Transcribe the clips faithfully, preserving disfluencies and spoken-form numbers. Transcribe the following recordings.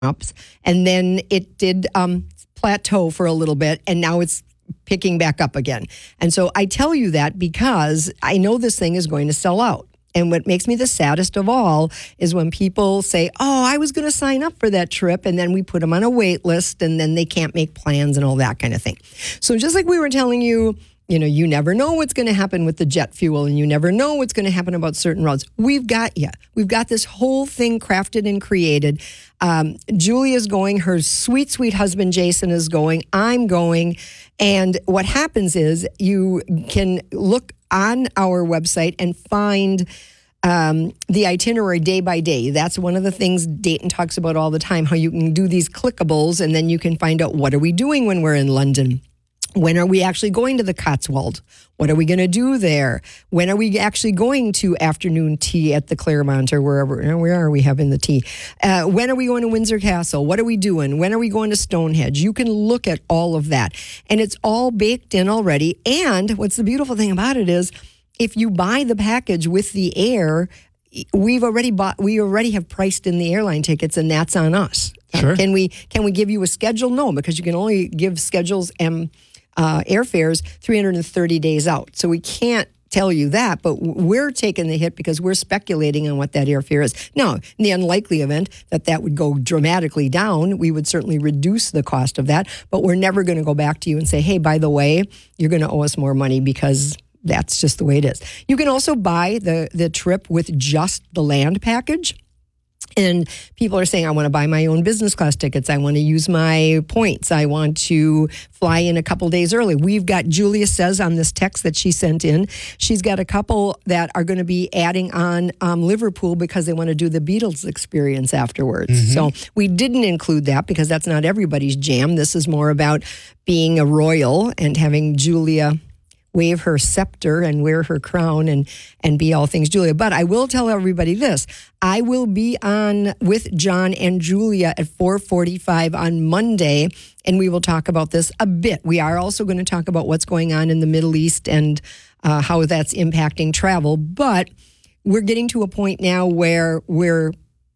ups, and then it did um, plateau for a little bit, and now it's picking back up again. And so I tell you that because I know this thing is going to sell out. And what makes me the saddest of all is when people say, oh, I was going to sign up for that trip, and then we put them on a wait list, and then they can't make plans and all that kind of thing. So just like we were telling you, you know, you never know what's going to happen with the jet fuel, and you never know what's going to happen about certain routes. We've got you. We've got this whole thing crafted and created. Um, Julia's going. Her sweet, sweet husband, Jason, is going. I'm going. And what happens is you can look on our website and find um, the itinerary day by day. That's one of the things Dayton talks about all the time, how you can do these clickables, and then you can find out what are we doing when we're in London. When are we actually going to the Cotswold? What are we going to do there? When are we actually going to afternoon tea at the Claremont or wherever? Where are we having the tea? Uh, when are we going to Windsor Castle? What are we doing? When are we going to Stonehenge? You can look at all of that. And it's all baked in already. And what's the beautiful thing about it is if you buy the package with the air, we've already bought, we already have priced in the airline tickets, and that's on us. Sure. Uh, can we, can we give you a schedule? No, because you can only give schedules and Uh, airfares three hundred thirty days out. So we can't tell you that, but we're taking the hit because we're speculating on what that airfare is. Now, in the unlikely event that that would go dramatically down, we would certainly reduce the cost of that, but we're never going to go back to you and say, hey, by the way, you're going to owe us more money because that's just the way it is. You can also buy the, the trip with just the land package. And people are saying, I want to buy my own business class tickets. I want to use my points. I want to fly in a couple days early. We've got, Julia says on this text that she sent in, she's got a couple that are going to be adding on um, Liverpool because they want to do the Beatles experience afterwards. Mm-hmm. So we didn't include that because that's not everybody's jam. This is more about being a royal and having Julia wave her scepter and wear her crown and, and be all things Julia. But I will tell everybody this. I will be on with John and Julia at four forty-five on Monday, and we will talk about this a bit. We are also going to talk about what's going on in the Middle East and uh, how that's impacting travel. But we're getting to a point now where we're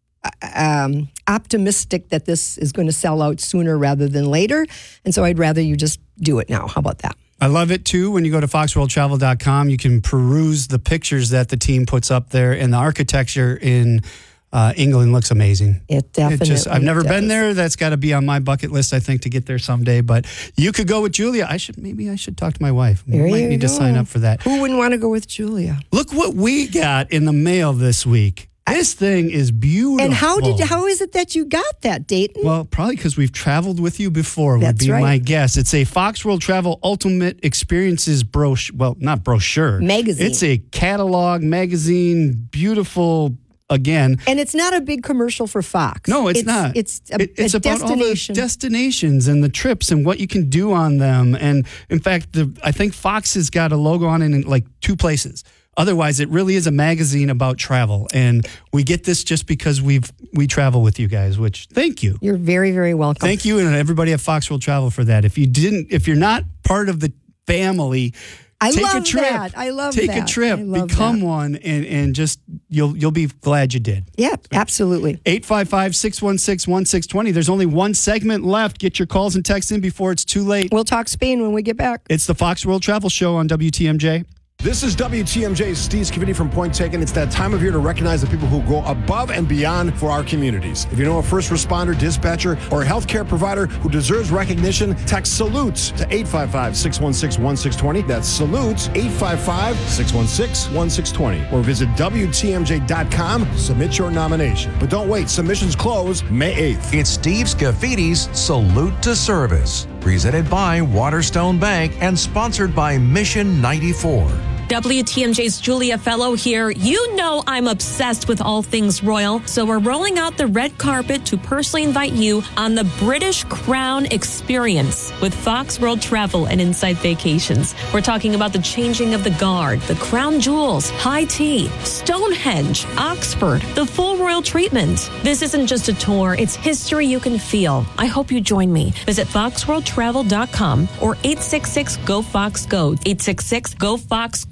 um, optimistic that this is going to sell out sooner rather than later. And so I'd rather you just do it now. How about that? I love it, too. When you go to fox world travel dot com, you can peruse the pictures that the team puts up there, and the architecture in uh, England looks amazing. It definitely it just, I've never does. been there. That's got to be on my bucket list, I think, to get there someday. But you could go with Julia. I should Maybe I should talk to my wife. We there might you need go. to sign up for that. Who wouldn't want to go with Julia? Look what we got in the mail this week. This thing is beautiful. And how did how is it that you got that, Dayton? Well, probably because we've traveled with you before, That's would be right. my guess. It's a Fox World Travel Ultimate Experiences brochure. Well, not brochure. Magazine. It's a catalog, magazine, beautiful, again. And it's not a big commercial for Fox. No, it's, not. It's a, it, it's a about destination. all the destinations and the trips and what you can do on them. And in fact, the I think Fox has got a logo on it in like two places. Otherwise, it really is a magazine about travel, and we get this just because we've we travel with you guys. Which thank you. You're very, very welcome. Thank you, and everybody at Fox World Travel for that. If you didn't, if you're not part of the family, I take love a trip. that. I love take that. a trip, I love become that. one, and and just you'll you'll be glad you did. Yeah, absolutely. eight five five, six one six, one six two zero. There's only one segment left. Get your calls and texts in before it's too late. We'll talk Spain when we get back. It's the Fox World Travel Show on W T M J. This is W T M J's Steve Scavini from Point Taken. It's that time of year to recognize the people who go above and beyond for our communities. If you know a first responder, dispatcher, or a healthcare provider who deserves recognition, text SALUTES to eight five five, six one six, one six two zero. That's SALUTES, eight five five, six one six, one six two zero. Or visit W T M J dot com. Submit your nomination. But don't wait. Submissions close May eighth. It's Steve Scavini's Salute to Service, presented by Waterstone Bank and sponsored by Mission ninety-four. W T M J's Julia Fellow here. You know I'm obsessed with all things royal, so we're rolling out the red carpet to personally invite you on the British Crown experience with Fox World Travel and Insight Vacations. We're talking about the changing of the guard, the crown jewels, high tea, Stonehenge, Oxford, the full royal treatment. This isn't just a tour, it's history you can feel. I hope you join me. Visit fox world travel dot com or eight six six, G O, Fox, Go. eight six six, G O, Fox, Go.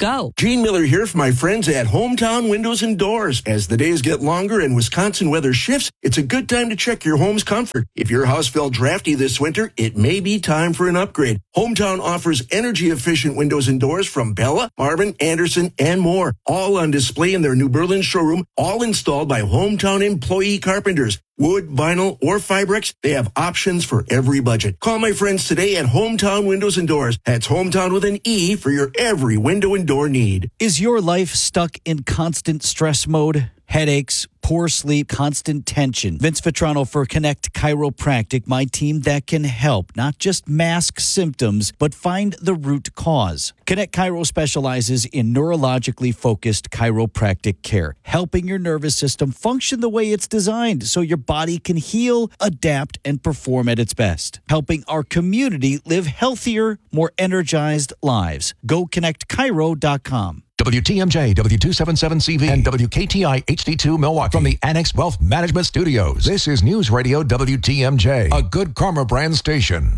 go. Gene Miller here for my friends at Hometown Windows and Doors. As the days get longer and Wisconsin weather shifts, it's a good time to check your home's comfort. If your house felt drafty this winter, it may be time for an upgrade. Hometown offers energy-efficient windows and doors from Bella, Marvin, Anderson, and more. All on display in their New Berlin showroom, all installed by Hometown employee carpenters. Wood, vinyl, or Fibrex, they have options for every budget. Call my friends today at Hometown Windows and Doors. That's Hometown with an E for your every window and door need. Is your life stuck in constant stress mode? Headaches, poor sleep, constant tension. Vince Vitrano for Connect Chiropractic, my team that can help, not just mask symptoms, but find the root cause. Connect Chiro specializes in neurologically focused chiropractic care, helping your nervous system function the way it's designed so your body can heal, adapt, and perform at its best. Helping our community live healthier, more energized lives. Go connect chiro dot com. W T M J, W two seventy-seven C V, and W K T I H D two Milwaukee. From the Annex Wealth Management Studios, this is News Radio W T M J, a Good Karma brand station.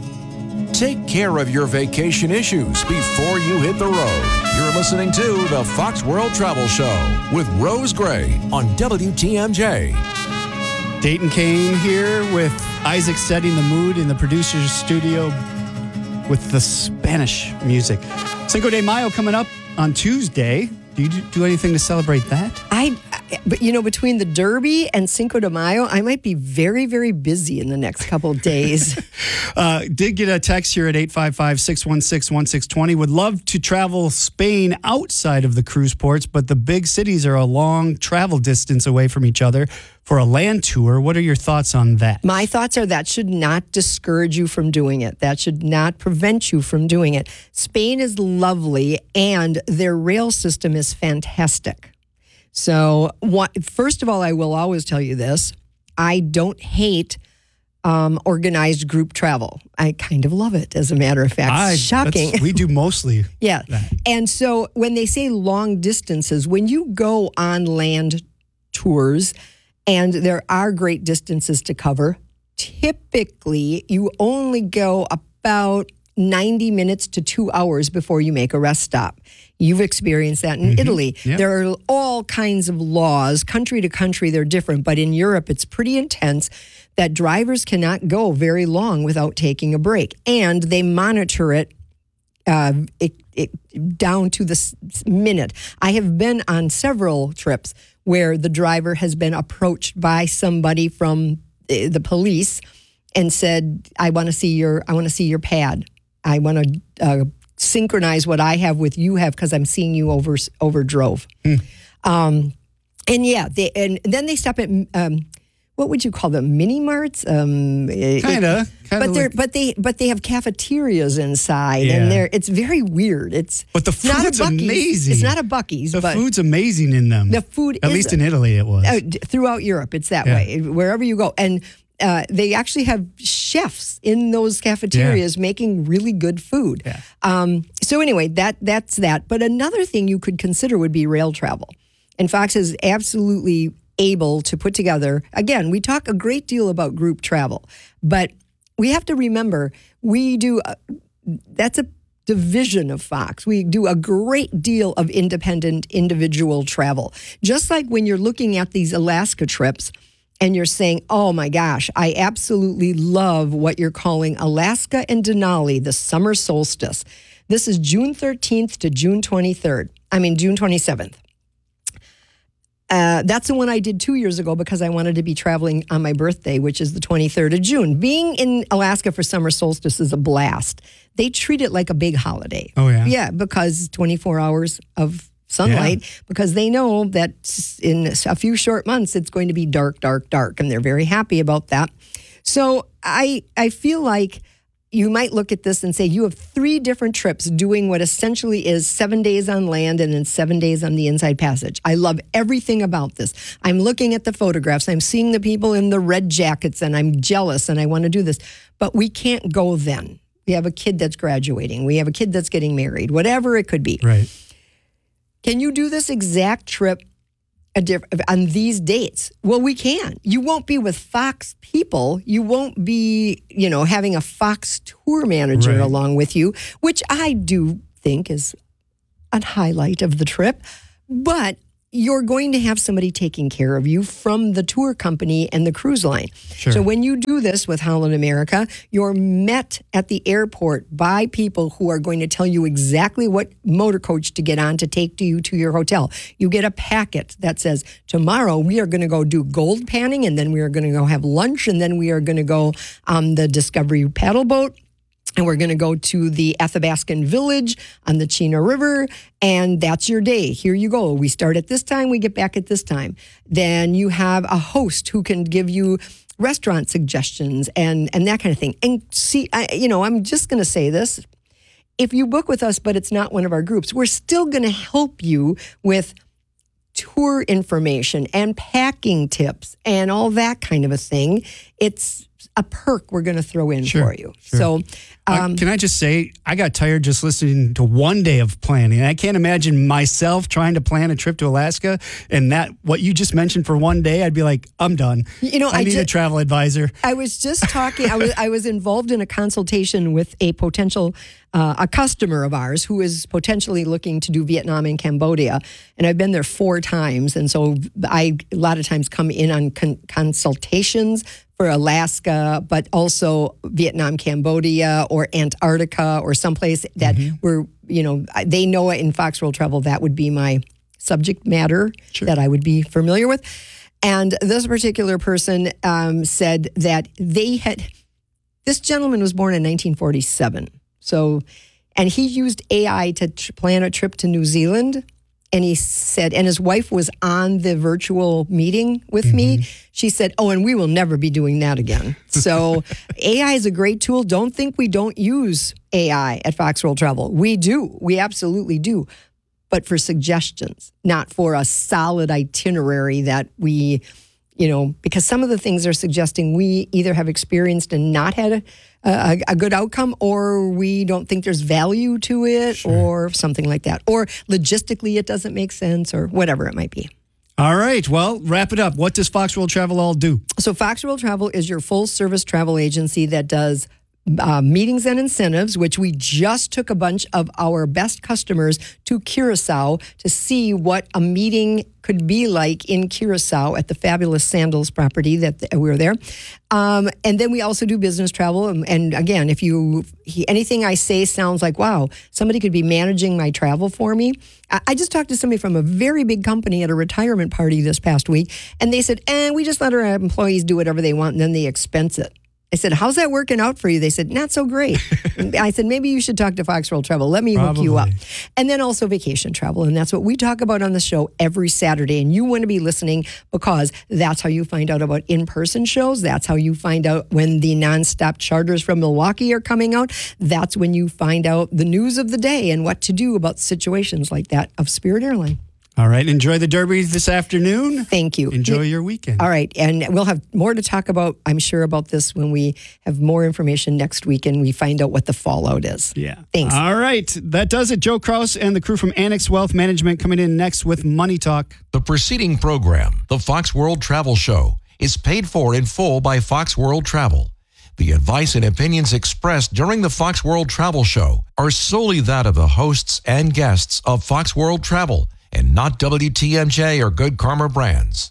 Take care of your vacation issues before you hit the road. You're listening to the Fox World Travel Show with Rose Gray on W T M J. Dayton Kane here with Isaac setting the mood in the producer's studio with the Spanish music. Cinco de Mayo coming up on Tuesday. Do you do anything to celebrate that? I, but you know, between the Derby and Cinco de Mayo, I might be very, very busy in the next couple of days. uh, did get a text here at eight five five, six one six, one six two zero. Would love to travel Spain outside of the cruise ports, but the big cities are a long travel distance away from each other for a land tour. What are your thoughts on that? My thoughts are that should not discourage you from doing it. That should not prevent you from doing it. Spain is lovely, and their rail system is fantastic. So, what, first of all, I will always tell you this. I don't hate um, organized group travel. I kind of love it, as a matter of fact. I, Shocking. We do mostly Yeah. that. And so when they say long distances, when you go on land tours, and there are great distances to cover, typically you only go about ninety minutes to two hours before you make a rest stop. You've experienced that in mm-hmm. Italy. Yep. There are all kinds of laws. Country to country, they're different. But in Europe, it's pretty intense that drivers cannot go very long without taking a break. And they monitor it, uh, it, it down to the s- minute. I have been on several trips where the driver has been approached by somebody from the police and said, I want to see your, I want to see your pad. I want to uh, synchronize what I have with you have because I'm seeing you over over drove. Mm. Um, and yeah, they, and then they stop at um, what would you call them? Mini marts? Um, kind of, but they're like, but they but they have cafeterias inside, yeah. and they're it's very weird. It's but the food's not a amazing. It's not a Buc-ee's. The but food's amazing in them. The food, at is, least in Italy, it was. Uh, throughout Europe, it's that yeah. way. Wherever you go, and. Uh, they actually have chefs in those cafeterias yeah. making really good food. Yeah. Um, so anyway, that that's that. But another thing you could consider would be rail travel. And Fox is absolutely able to put together, again, we talk a great deal about group travel, but we have to remember we do, uh, that's a division of Fox. We do a great deal of independent individual travel. Just like when you're looking at these Alaska trips, and you're saying, oh my gosh, I absolutely love what you're calling Alaska and Denali, the summer solstice. This is June thirteenth to June twenty-third. I mean, June twenty-seventh. Uh, that's the one I did two years ago because I wanted to be traveling on my birthday, which is the twenty-third of June. Being in Alaska for summer solstice is a blast. They treat it like a big holiday. Oh, yeah? Yeah, because twenty-four hours of sunlight, yeah. because they know that in a few short months, it's going to be dark, dark, dark, and they're very happy about that. So I I feel like you might look at this and say you have three different trips doing what essentially is seven days on land and then seven days on the Inside Passage. I love everything about this. I'm looking at the photographs. I'm seeing the people in the red jackets, and I'm jealous, and I want to do this. But we can't go then. We have a kid that's graduating. We have a kid that's getting married, whatever it could be. Right. Can you do this exact trip a diff- on these dates? Well, we can. You won't be with Fox people. You won't be, you know, having a Fox tour manager right. along with you, which I do think is a highlight of the trip, but you're going to have somebody taking care of you from the tour company and the cruise line. Sure. So when you do this with Holland America, you're met at the airport by people who are going to tell you exactly what motor coach to get on to take you to your hotel. You get a packet that says, tomorrow we are going to go do gold panning, and then we are going to go have lunch, and then we are going to go on the Discovery paddle boat. And we're going to go to the Athabascan Village on the Chena River, and that's your day. Here you go. We start at this time, we get back at this time. Then you have a host who can give you restaurant suggestions and, and that kind of thing. And see, I, you know, I'm just going to say this. If you book with us, but it's not one of our groups, we're still going to help you with tour information and packing tips and all that kind of a thing. It's a perk we're going to throw in Sure, for you. sure. So, Uh, can I just say, I got tired just listening to one day of planning. I can't imagine myself trying to plan a trip to Alaska, and that what you just mentioned for one day, I'd be like, I'm done. You know, I, I need ju- a travel advisor. I was just talking, I was I was involved in a consultation with a potential, uh, a customer of ours who is potentially looking to do Vietnam and Cambodia. And I've been there four times. And so I, a lot of times, come in on con- consultations for Alaska, but also Vietnam, Cambodia, or Antarctica, or someplace that Mm-hmm. we're, you know, they know in Fox World Travel, that would be my subject matter Sure. that I would be familiar with. And this particular person um, said that they had, this gentleman was born in nineteen forty-seven. So, and he used A I to tr- plan a trip to New Zealand. And he said, and his wife was on the virtual meeting with mm-hmm. me. She said, oh, and we will never be doing that again. So A I is a great tool. Don't think we don't use A I at Fox World Travel. We do. We absolutely do. But for suggestions, not for a solid itinerary that we, you know, because some of the things they're suggesting we either have experienced and not had a, a, a good outcome, or we don't think there's value to it, sure. or something like that. Or logistically it doesn't make sense, or whatever it might be. All right. Well, wrap it up. What does Fox World Travel all do? So Fox World Travel is your full service travel agency that does Uh, meetings and incentives, which we just took a bunch of our best customers to Curacao to see what a meeting could be like in Curacao at the fabulous Sandals property that we were there. Um, and then we also do business travel. And, and again, if you he, anything I say sounds like, wow, somebody could be managing my travel for me. I, I just talked to somebody from a very big company at a retirement party this past week, and they said, and we just let our employees do whatever they want, and then they expense it. I said, how's that working out for you? They said, not so great. I said, maybe you should talk to Fox World Travel. Let me Probably. hook you up. And then also vacation travel. And that's what we talk about on the show every Saturday. And you want to be listening because that's how you find out about in-person shows. That's how you find out when the nonstop charters from Milwaukee are coming out. That's when you find out the news of the day and what to do about situations like that of Spirit Airline. All right. Enjoy the Derby this afternoon. Thank you. Enjoy your weekend. All right. And we'll have more to talk about, I'm sure, about this when we have more information next week and we find out what the fallout is. Yeah. Thanks. All right. That does it. Joe Kraus and the crew from Annex Wealth Management coming in next with Money Talk. The preceding program, the Fox World Travel Show, is paid for in full by Fox World Travel. The advice and opinions expressed during the Fox World Travel Show are solely that of the hosts and guests of Fox World Travel, and not W T M J or Good Karma Brands.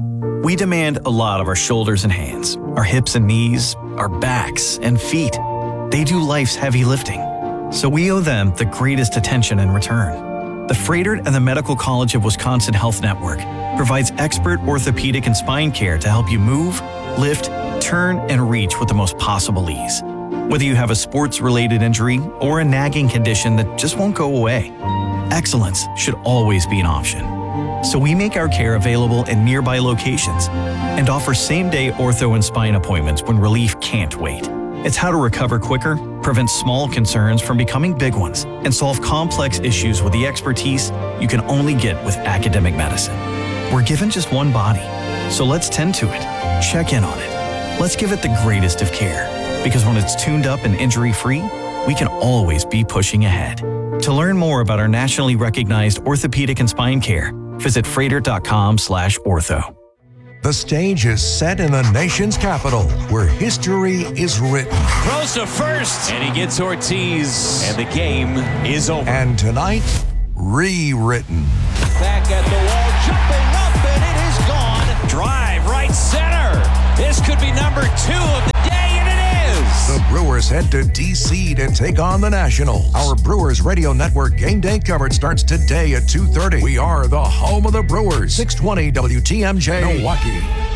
We demand a lot of our shoulders and hands, our hips and knees, our backs and feet. They do life's heavy lifting, so we owe them the greatest attention in return. The Froedtert and the Medical College of Wisconsin Health Network provides expert orthopedic and spine care to help you move, lift, turn, and reach with the most possible ease. Whether you have a sports-related injury or a nagging condition that just won't go away, excellence should always be an option. So we make our care available in nearby locations and offer same-day ortho and spine appointments when relief can't wait. It's how to recover quicker, prevent small concerns from becoming big ones, and solve complex issues with the expertise you can only get with academic medicine. We're given just one body, so let's tend to it, check in on it. Let's give it the greatest of care, because when it's tuned up and injury-free, we can always be pushing ahead. To learn more about our nationally recognized orthopedic and spine care, visit froedtert.com slash ortho. The stage is set in the nation's capital, where history is written. Throws to first, and he gets Ortiz, and the game is over. And tonight, rewritten. Back at the wall, jumping up, and it is gone. Drive, right center. This could be number two of the day, and it is. The Brewers head to D C to take on the Nationals. Our Brewers Radio Network game day coverage starts today at two thirty. We are the home of the Brewers. six twenty W T M J, Milwaukee.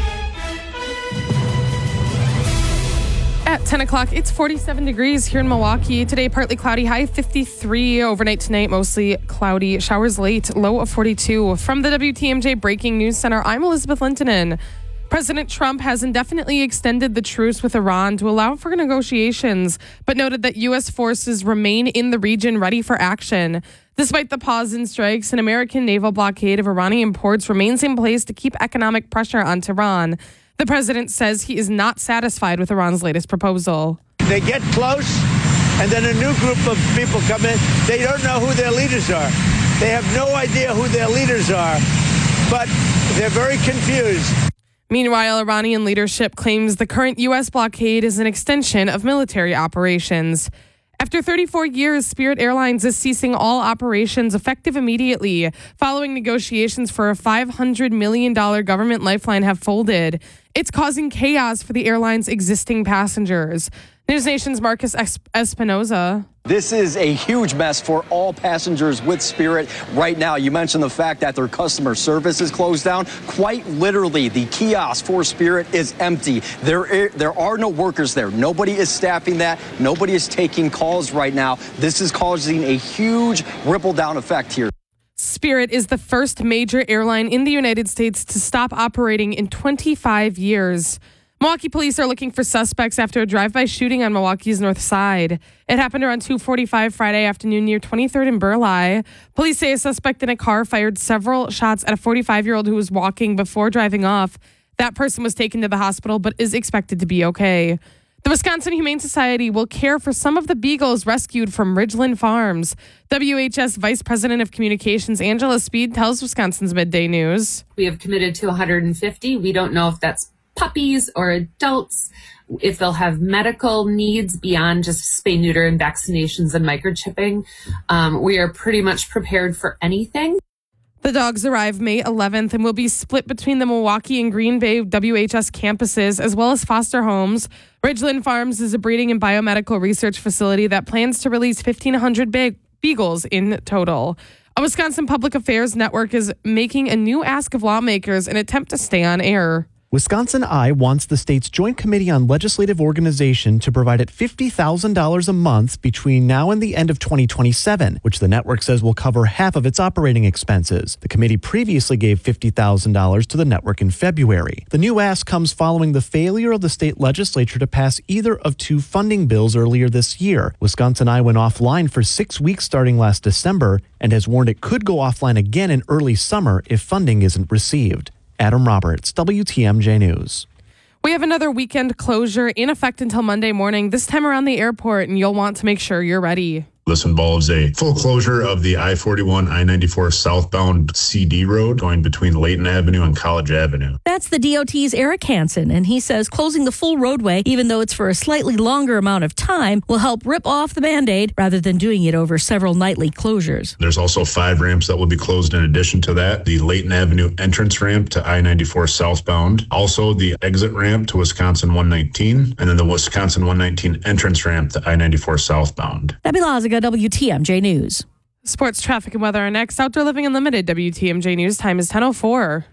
At ten o'clock, it's forty-seven degrees here in Milwaukee. Today, partly cloudy, high fifty-three. Overnight tonight, mostly cloudy. Showers late, low of forty-two. From the W T M J Breaking News Center, I'm Elizabeth Lintonen. President Trump has indefinitely extended the truce with Iran to allow for negotiations, but noted that U S forces remain in the region ready for action. Despite the pause in strikes, an American naval blockade of Iranian ports remains in place to keep economic pressure on Tehran. The president says he is not satisfied with Iran's latest proposal. They get close, and then a new group of people come in. They don't know who their leaders are. They have no idea who their leaders are, but they're very confused. Meanwhile, Iranian leadership claims the current U S blockade is an extension of military operations. After thirty-four years, Spirit Airlines is ceasing all operations effective immediately, following negotiations for a five hundred million dollars government lifeline have folded. It's causing chaos for the airline's existing passengers. News Nation's Marcus Espinoza. This is a huge mess for all passengers with Spirit right now. You mentioned the fact that their customer service is closed down. Quite literally, the kiosk for Spirit is empty. There, there are no workers there. Nobody is staffing that. Nobody is taking calls right now. This is causing a huge ripple-down effect here. Spirit is the first major airline in the United States to stop operating in twenty-five years. Milwaukee police are looking for suspects after a drive-by shooting on Milwaukee's north side. It happened around two forty-five Friday afternoon near twenty-third and Burleigh. Police say a suspect in a car fired several shots at a forty-five-year-old who was walking before driving off. That person was taken to the hospital but is expected to be okay. The Wisconsin Humane Society will care for some of the beagles rescued from Ridgeland Farms. W H S Vice President of Communications Angela Speed tells Wisconsin's Midday News. We have committed to one hundred fifty. We don't know if that's puppies or adults, if they'll have medical needs beyond just spay, neuter, and vaccinations and microchipping. Um, we are pretty much prepared for anything. The dogs arrive May eleventh and will be split between the Milwaukee and Green Bay W H S campuses, as well as foster homes. Ridgeland Farms is a breeding and biomedical research facility that plans to release fifteen hundred be- beagles in total. A Wisconsin Public Affairs network is making a new ask of lawmakers in an attempt to stay on air. Wisconsin Eye wants the state's Joint Committee on Legislative Organization to provide it fifty thousand dollars a month between now and the end of twenty twenty-seven, which the network says will cover half of its operating expenses. The committee previously gave fifty thousand dollars to the network in February. The new ask comes following the failure of the state legislature to pass either of two funding bills earlier this year. Wisconsin Eye went offline for six weeks starting last December and has warned it could go offline again in early summer if funding isn't received. Adam Roberts, W T M J News. We have another weekend closure in effect until Monday morning, this time around the airport, and you'll want to make sure you're ready. This involves a full closure of the I forty-one, I ninety-four southbound C D road going between Layton Avenue and College Avenue. That's the D O T's Eric Hansen, and he says closing the full roadway, even though it's for a slightly longer amount of time, will help rip off the Band-Aid rather than doing it over several nightly closures. There's also five ramps that will be closed in addition to that. The Layton Avenue entrance ramp to I ninety-four southbound, also the exit ramp to Wisconsin one nineteen, and then the Wisconsin one nineteen entrance ramp to I ninety-four southbound. Debbie Laziga, W T M J News. Sports, traffic, and weather are next. Outdoor Living Unlimited, W T M J News. Time is ten oh four.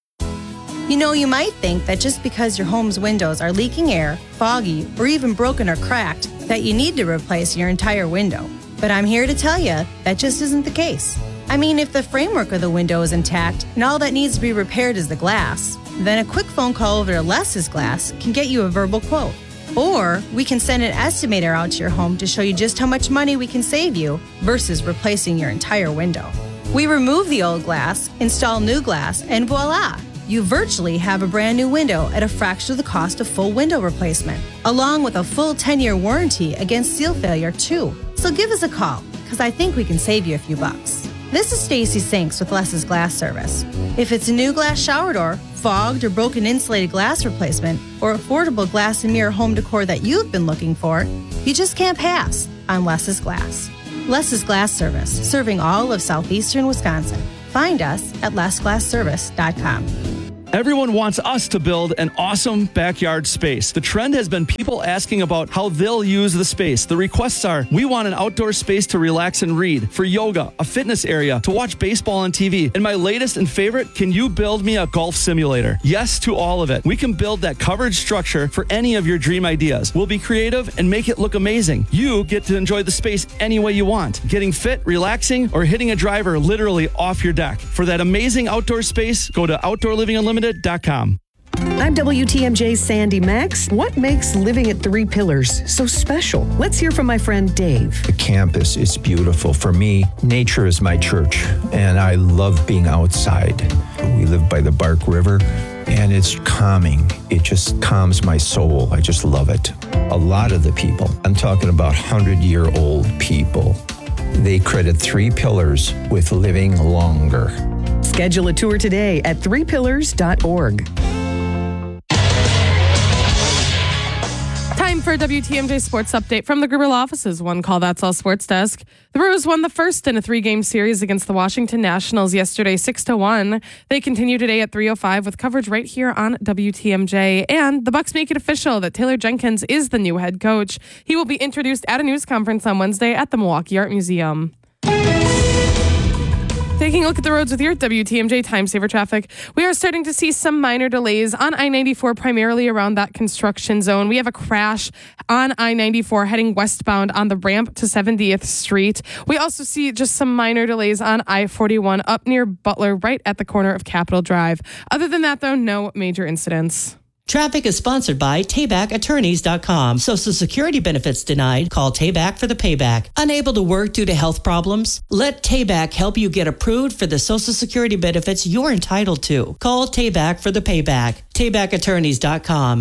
You know, you might think that just because your home's windows are leaking air, foggy, or even broken or cracked, that you need to replace your entire window. But I'm here to tell you that just isn't the case. I mean, if the framework of the window is intact and all that needs to be repaired is the glass, then a quick phone call over to Les's Glass can get you a verbal quote. Or we can send an estimator out to your home to show you just how much money we can save you versus replacing your entire window. We remove the old glass, install new glass, and voila! You virtually have a brand new window at a fraction of the cost of full window replacement, along with a full ten-year warranty against seal failure too. So give us a call, because I think we can save you a few bucks. This is Stacy Sinks with Les's Glass Service. If it's a new glass shower door, fogged or broken insulated glass replacement, or affordable glass and mirror home decor that you've been looking for, you just can't pass on Les's Glass. Les is Glass Service, serving all of southeastern Wisconsin. Find us at les glass service dot com. Everyone wants us to build an awesome backyard space. The trend has been people asking about how they'll use the space. The requests are, we want an outdoor space to relax and read, for yoga, a fitness area, to watch baseball on T V. And my latest and favorite, can you build me a golf simulator? Yes to all of it. We can build that covered structure for any of your dream ideas. We'll be creative and make it look amazing. You get to enjoy the space any way you want, getting fit, relaxing, or hitting a driver literally off your deck. For that amazing outdoor space, go to outdoor living unlimited dot com. I'm W T M J's Sandy Max. What makes living at Three Pillars so special? Let's hear from my friend Dave. The campus is beautiful. For me, nature is my church, and I love being outside. We live by the Bark River, and it's calming. It just calms my soul. I just love it. A lot of the people, I'm talking about hundred-year-old people, they credit Three Pillars with living longer. Schedule a tour today at three pillars dot org. Time for a W T M J Sports Update from the Gruber Law Office's One Call That's All Sports Desk. The Brewers won the first in a three-game series against the Washington Nationals yesterday, six to one. They continue today at three oh five with coverage right here on W T M J. And the Bucks make it official that Taylor Jenkins is the new head coach. He will be introduced at a news conference on Wednesday at the Milwaukee Art Museum. Taking a look at the roads with your W T M J Time Saver traffic, we are starting to see some minor delays on I ninety-four, primarily around that construction zone. We have a crash on I ninety-four heading westbound on the ramp to seventieth Street. We also see just some minor delays on I forty-one up near Butler, right at the corner of Capitol Drive. Other than that, though, no major incidents. Traffic is sponsored by Tayback Attorneys dot com. Social Security benefits denied? Call Tayback for the payback. Unable to work due to health problems? Let Tayback help you get approved for the Social Security benefits you're entitled to. Call Tayback for the payback. Tayback Attorneys dot com.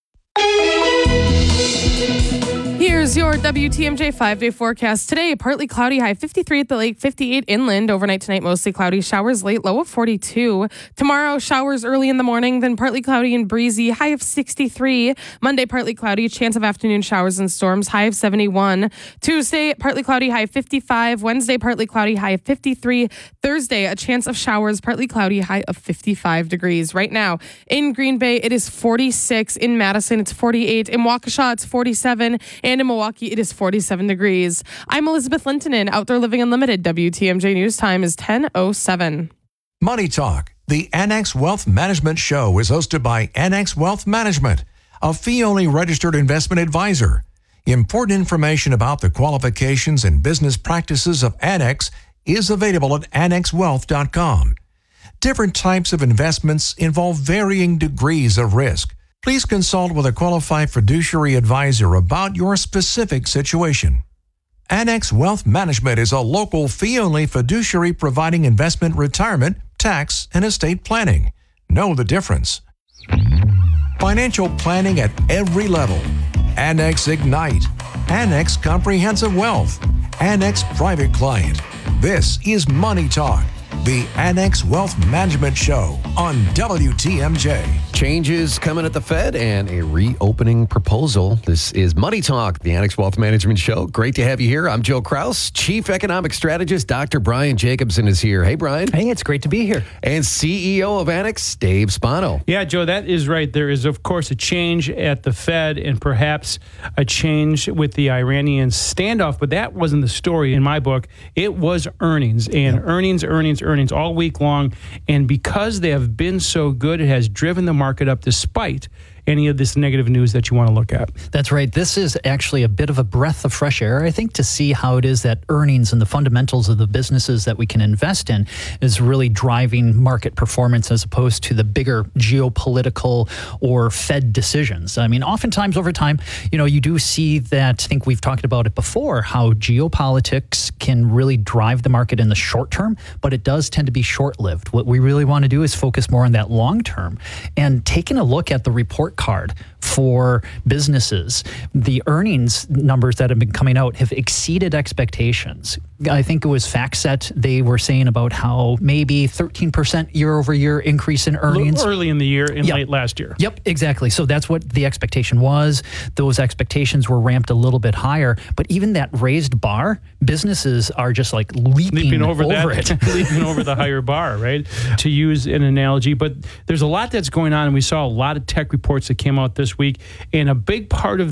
Here's your W T M J five-day forecast. Today, partly cloudy, high fifty-three at the lake, fifty-eight inland. Overnight tonight, mostly cloudy. Showers late, low of forty-two. Tomorrow, showers early in the morning, then partly cloudy and breezy, high of sixty-three. Monday, partly cloudy, chance of afternoon showers and storms, high of seventy-one. Tuesday, partly cloudy, high of fifty-five. Wednesday, partly cloudy, high of fifty-three. Thursday, a chance of showers, partly cloudy, high of fifty-five degrees. Right now, in Green Bay, it is forty-six. In Madison, it's forty-eight. In Waukesha, it's forty-seven. And in Milwaukee, it is forty-seven degrees. I'm Elizabeth Lintonen, Outdoor Living Unlimited. W T M J News Time is ten oh seven. Money Talk, the Annex Wealth Management Show, is hosted by Annex Wealth Management, a fee-only registered investment advisor. Important information about the qualifications and business practices of Annex is available at annex wealth dot com. Different types of investments involve varying degrees of risk. Please consult with a qualified fiduciary advisor about your specific situation. Annex Wealth Management is a local fee-only fiduciary providing investment, retirement, tax, and estate planning. Know the difference. Financial planning at every level. Annex Ignite. Annex Comprehensive Wealth. Annex Private Client. This is Money Talk, the Annex Wealth Management Show on W T M J. Changes coming at the Fed and a reopening proposal. This is Money Talk, the Annex Wealth Management Show. Great to have you here. I'm Joe Kraus. Chief Economic Strategist Doctor Brian Jacobson is here. Hey, Brian. Hey, it's great to be here. And C E O of Annex, Dave Spano. Yeah, Joe, that is right. There is, of course, a change at the Fed and perhaps a change with the Iranian standoff, but that wasn't the story in my book. It was earnings and yep. earnings, earnings, earnings all week long. And because they have been so good, it has driven the market up despite any of this negative news that you want to look at. That's right. This is actually a bit of a breath of fresh air, I think, to see how it is that earnings and the fundamentals of the businesses that we can invest in is really driving market performance as opposed to the bigger geopolitical or Fed decisions. I mean, oftentimes over time, you know, you do see that, I think we've talked about it before, how geopolitics can really drive the market in the short term, but it does tend to be short-lived. What we really want to do is focus more on that long term. And taking a look at the report card for businesses, the earnings numbers that have been coming out have exceeded expectations. I think it was FactSet. They were saying about how maybe thirteen percent year over year increase in earnings. Early in the year and Yep. late last year. Yep, exactly. So that's what the expectation was. Those expectations were ramped a little bit higher. But even that raised bar, businesses are just like leaping, Leaping over, over that, it. leaping over the higher bar, right? To use an analogy. But there's a lot that's going on, and we saw a lot of tech reports that came out this week. And a big part of